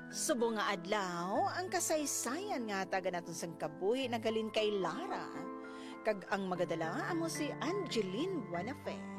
Subo nga adlaw, ang kasaysayan nga taga naton sang kabuhi nagalin kay Lara. Kag ang magadala amo si Angeline Wanafe.